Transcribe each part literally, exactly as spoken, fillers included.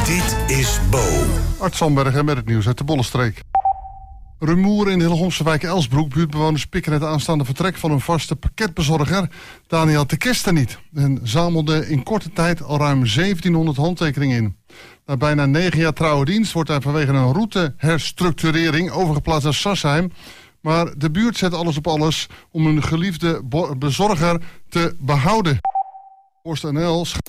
Dit is Bo. Art Sandbergen met het nieuws uit de Bollenstreek. Rumoer in de Hillegomse wijk Elsbroek. Buurtbewoners pikken het aanstaande vertrek van hun vaste pakketbezorger Daniel de Kester niet. En zamelden in korte tijd al ruim zeventienhonderd handtekeningen in. Na bijna negen jaar trouwe dienst wordt hij vanwege een routeherstructurering overgeplaatst naar Sarsheim. Maar de buurt zet alles op alles om hun geliefde bo- bezorger te behouden. PostNL sch-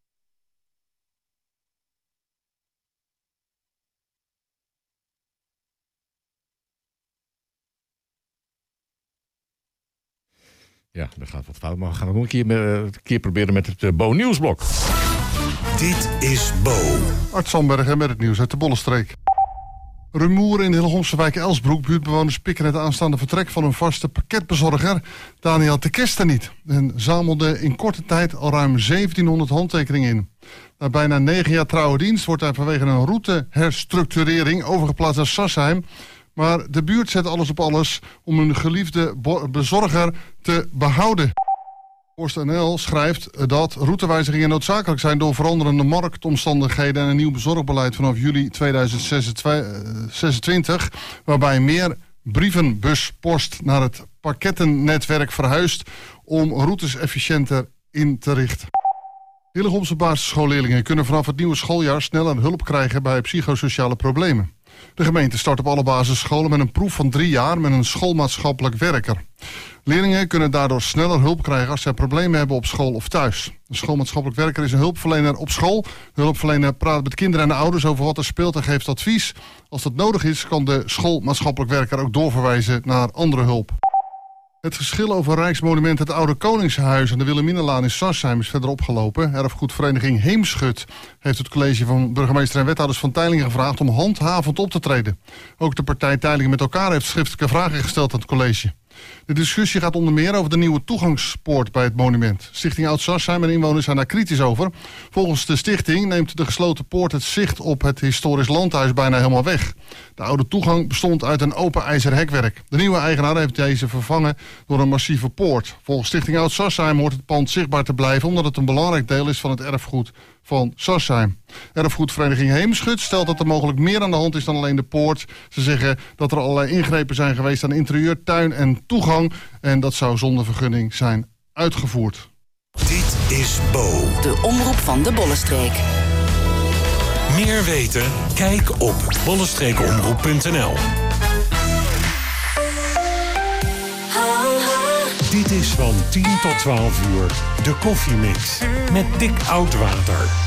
Ja, dat gaat wat fout, maar we gaan het nog een keer, uh, een keer proberen met het uh, Bo Nieuwsblok. Dit is Bo. Art Sandbergen met het nieuws uit de Bollenstreek. Rumoer in de Hillegomse wijk Elsbroek. Buurtbewoners pikken het aanstaande vertrek van hun vaste pakketbezorger Daniel de Kester niet. En zamelden in korte tijd al ruim zeventienhonderd handtekeningen in. Na bijna negen jaar trouwe dienst wordt hij vanwege een routeherstructurering overgeplaatst naar Sarsheim. Maar de buurt zet alles op alles om hun geliefde bo- bezorger te behouden. PostNL schrijft dat routewijzigingen noodzakelijk zijn door veranderende marktomstandigheden en een nieuw bezorgbeleid vanaf juli tweeduizend zesentwintig, waarbij meer brievenbuspost naar het pakkettennetwerk verhuist om routes efficiënter in te richten. Hillegomse basisschoolleerlingen kunnen vanaf het nieuwe schooljaar sneller hulp krijgen bij psychosociale problemen. De gemeente start op alle basisscholen met een proef van drie jaar met een schoolmaatschappelijk werker. Leerlingen kunnen daardoor sneller hulp krijgen als zij problemen hebben op school of thuis. De schoolmaatschappelijk werker is een hulpverlener op school. De hulpverlener praat met kinderen en de ouders over wat er speelt en geeft advies. Als dat nodig is, kan de schoolmaatschappelijk werker ook doorverwijzen naar andere hulp. Het geschil over Rijksmonument het Oude Koningshuis en de Wilhelminalaan in Sarsheim is verder opgelopen. Erfgoedvereniging Heemschut heeft het college van burgemeester en wethouders van Teylingen gevraagd om handhavend op te treden. Ook de partij Teylingen met elkaar heeft schriftelijke vragen gesteld aan het college. De discussie gaat onder meer over de nieuwe toegangspoort bij het monument. Stichting Oud-Sarsheim en inwoners zijn daar kritisch over. Volgens de stichting neemt de gesloten poort het zicht op het historisch landhuis bijna helemaal weg. De oude toegang bestond uit een open ijzeren hekwerk. De nieuwe eigenaar heeft deze vervangen door een massieve poort. Volgens Stichting Oud-Sarsheim hoort het pand zichtbaar te blijven omdat het een belangrijk deel is van het erfgoed van Sarsheim. Erfgoedvereniging Heemschut stelt dat er mogelijk meer aan de hand is dan alleen de poort. Ze zeggen dat er allerlei ingrepen zijn geweest aan interieur, tuin en toegang. En dat zou zonder vergunning zijn uitgevoerd. Dit is Bo. De omroep van de Bollenstreek. Meer weten? Kijk op bollenstreekomroep punt n l. Dit is van tien tot twaalf uur de Koffiemix met Dick Oudwater.